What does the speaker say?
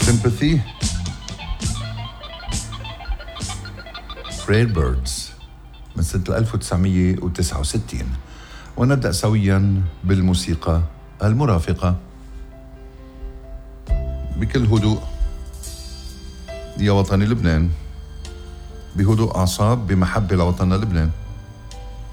Sympathy Freebirds من سنة 1969. ونبدأ سويا بالموسيقى المرافقة بكل هدوء يا وطني لبنان، بهدوء أعصاب، بمحبة لوطننا لبنان.